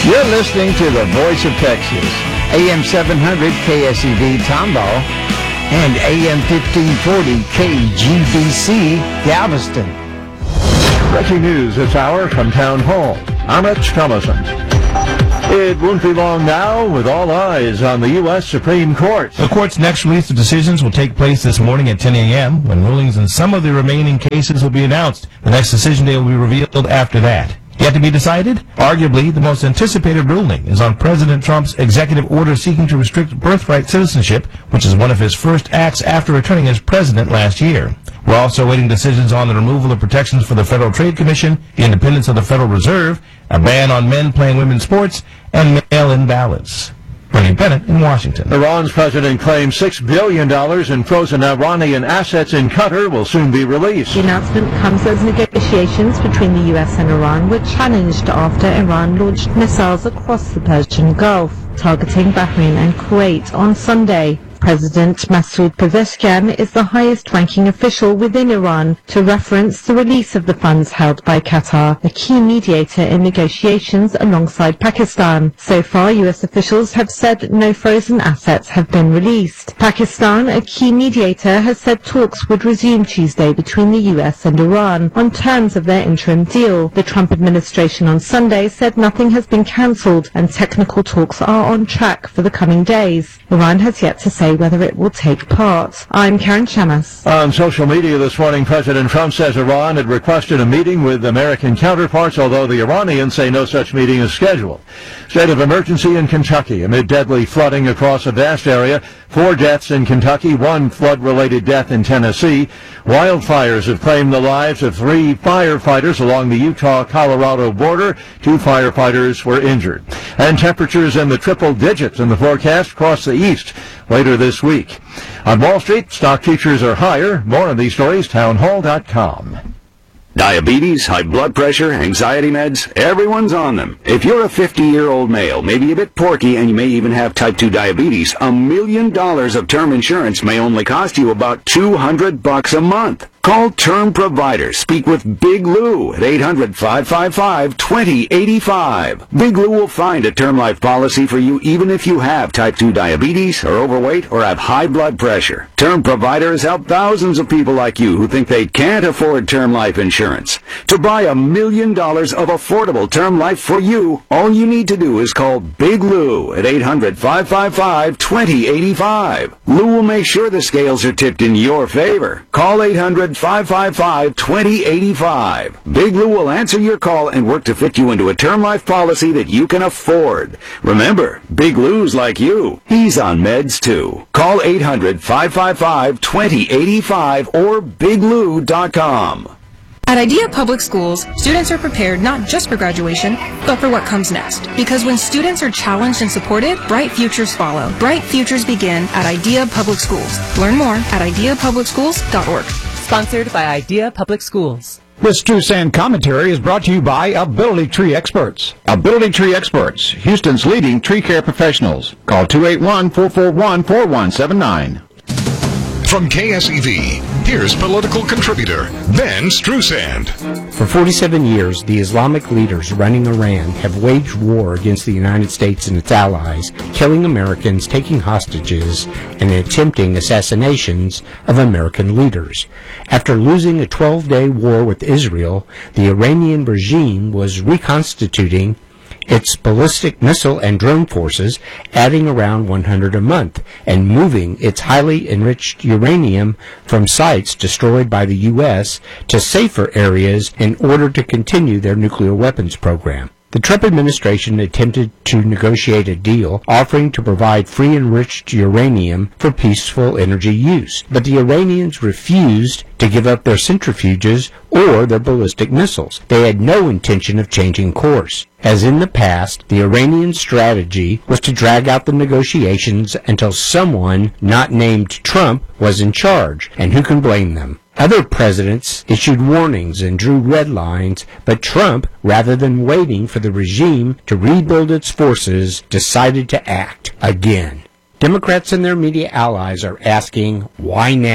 You're listening to the Voice of Texas, AM 700 KSEV Tomball and AM 1540 KGBC Galveston. Breaking news this hour from Town Hall. I'm Rich Thomason. It won't be long now with all eyes on the U.S. Supreme Court. The court's next release of decisions will take place this morning at 10 a.m. when rulings in some of the remaining cases will be announced. The next decision day will be revealed after that. Yet to be decided? Arguably, the most anticipated ruling is on President Trump's executive order seeking to restrict birthright citizenship, which is one of his first acts after returning as president last year. We're also awaiting decisions on the removal of protections for the Federal Trade Commission, the independence of the Federal Reserve, a ban on men playing women's sports, and mail-in ballots. Bernie Bennett in Washington. Iran's president claims $6 billion in frozen Iranian assets in Qatar will soon be released. The announcement comes as negotiations between the U.S. and Iran were challenged after Iran launched missiles across the Persian Gulf, targeting Bahrain and Kuwait on Sunday. President Masoud Pezeshkian is the highest-ranking official within Iran to reference the release of the funds held by Qatar, a key mediator in negotiations alongside Pakistan. So far, U.S. officials have said no frozen assets have been released. Pakistan, a key mediator, has said talks would resume Tuesday between the U.S. and Iran on terms of their interim deal. The Trump administration on Sunday said nothing has been cancelled and technical talks are on track for the coming days. Iran has yet to say whether it will take part. I'm Karen Chamas. On social media this morning, President Trump says Iran had requested a meeting with American counterparts, although the Iranians say no such meeting is scheduled. State of emergency in Kentucky amid deadly flooding across a vast area. 4 deaths in Kentucky, 1 flood-related death in Tennessee. Wildfires have claimed the lives of 3 firefighters along the Utah-Colorado border. 2 firefighters were injured. And temperatures in the triple digits in the forecast across the east later this week. On Wall Street, stock futures are higher. More on these stories, townhall.com. Diabetes, high blood pressure, anxiety meds, everyone's on them. If you're a 50-year-old male, maybe a bit porky, and you may even have type 2 diabetes, $1 million of term insurance may only cost you about $200 a month. Call Term Provider. Speak with Big Lou at 800-555-2085. Big Lou will find a term life policy for you even if you have type 2 diabetes, are overweight, or have high blood pressure. Term Provider has helped thousands of people like you who think they can't afford term life insurance. To buy $1 million of affordable term life for you, all you need to do is call Big Lou at 800-555-2085. Lou will make sure the scales are tipped in your favor. Call 800-555-2085. Big Lou will answer your call and work to fit you into a term life policy that you can afford. Remember, Big Lou's like you. He's on meds too. Call 800-555-2085 or biglou.com. At Idea Public Schools, students are prepared not just for graduation, but for what comes next. Because when students are challenged and supported, bright futures follow. Bright futures begin at Idea Public Schools. Learn more at ideapublicschools.org. Sponsored by Idea Public Schools. This True Sand commentary is brought to you by Ability Tree Experts. Ability Tree Experts, Houston's leading tree care professionals. Call 281-441-4179. From KSEV, here's political contributor Ben Strusand. For 47 years, the Islamic leaders running Iran have waged war against the United States and its allies, killing Americans, taking hostages, and attempting assassinations of American leaders. After losing a 12-day war with Israel, the Iranian regime was reconstituting its ballistic missile and drone forces, adding around 100 a month, and moving its highly enriched uranium from sites destroyed by the U.S. to safer areas in order to continue their nuclear weapons program. The Trump administration attempted to negotiate a deal offering to provide free enriched uranium for peaceful energy use, but the Iranians refused to give up their centrifuges or their ballistic missiles. They had no intention of changing course. As in the past, the Iranian strategy was to drag out the negotiations until someone not named Trump was in charge, and who can blame them? Other presidents issued warnings and drew red lines, but Trump, rather than waiting for the regime to rebuild its forces, decided to act again. Democrats and their media allies are asking, why now?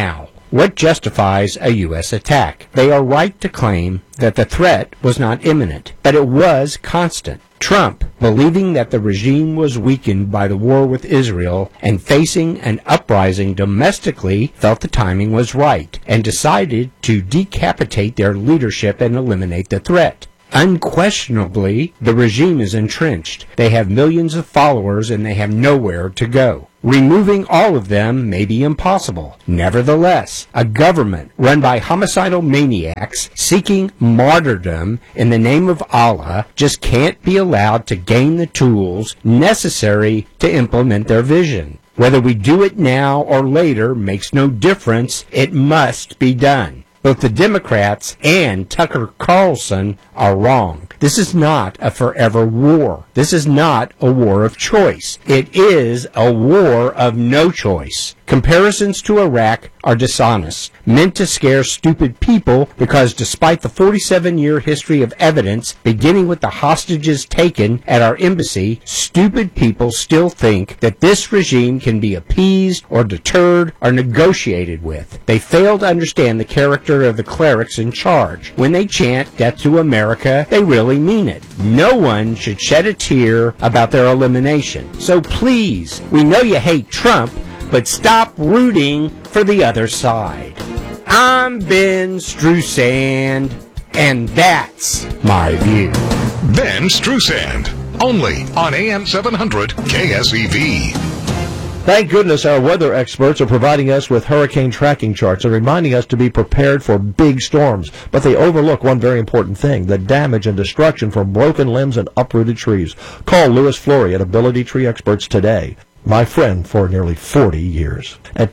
What justifies a U.S. attack? They are right to claim that the threat was not imminent, but it was constant. Trump, believing that the regime was weakened by the war with Israel and facing an uprising domestically, felt the timing was right and decided to decapitate their leadership and eliminate the threat. Unquestionably, the regime is entrenched. They have millions of followers and they have nowhere to go. Removing all of them may be impossible. Nevertheless, a government run by homicidal maniacs seeking martyrdom in the name of Allah just can't be allowed to gain the tools necessary to implement their vision. Whether we do it now or later makes no difference. It must be done. Both the Democrats and Tucker Carlson are wrong. This is not a forever war. This is not a war of choice. It is a war of no choice. Comparisons to Iraq are dishonest, meant to scare stupid people because despite the 47-year history of evidence, beginning with the hostages taken at our embassy, stupid people still think that this regime can be appeased or deterred or negotiated with. They fail to understand the character of the clerics in charge. When they chant death to America, they really mean it. No one should shed a tear about their elimination. So please, we know you hate Trump, but stop rooting for the other side. I'm Ben Strusand, and that's my view. Ben Strusand, only on AM 700 KSEV. Thank goodness our weather experts are providing us with hurricane tracking charts and reminding us to be prepared for big storms. But they overlook one very important thing, the damage and destruction from broken limbs and uprooted trees. Call Louis Flory at Ability Tree Experts today. My friend for nearly 40 years, at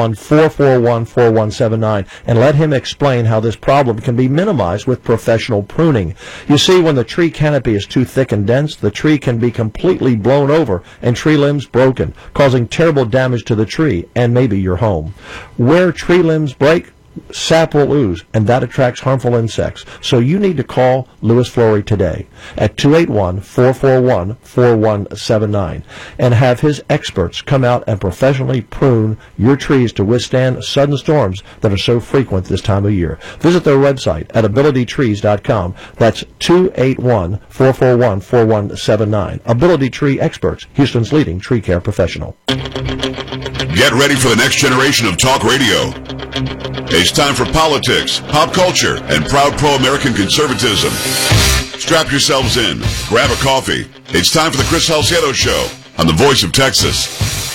281-441-4179, and let him explain how this problem can be minimized with professional pruning. You see, when the tree canopy is too thick and dense, the tree can be completely blown over and tree limbs broken, causing terrible damage to the tree and maybe your home. Where tree limbs break, sap will ooze, and that attracts harmful insects. So you need to call Louis Flory today at 281-441-4179 and have his experts come out and professionally prune your trees to withstand sudden storms that are so frequent this time of year. Visit their website at abilitytrees.com. That's 281-441-4179. Ability Tree Experts, Houston's leading tree care professional. Get ready for the next generation of talk radio. It's time for politics, pop culture, and proud pro-American conservatism. Strap yourselves in, grab a coffee. It's time for the Chris Salcedo Show on the Voice of Texas.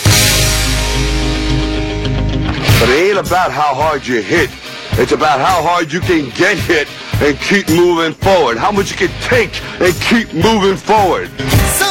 But it ain't about how hard you hit. It's about how hard you can get hit and keep moving forward. How much you can take and keep moving forward.